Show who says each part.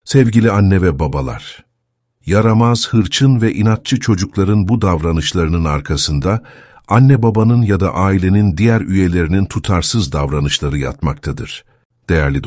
Speaker 1: Sevgili anne ve babalar, yaramaz, hırçın ve inatçı çocukların bu davranışlarının arkasında anne babanın ya da ailenin diğer üyelerinin tutarsız davranışları yatmaktadır. Değerli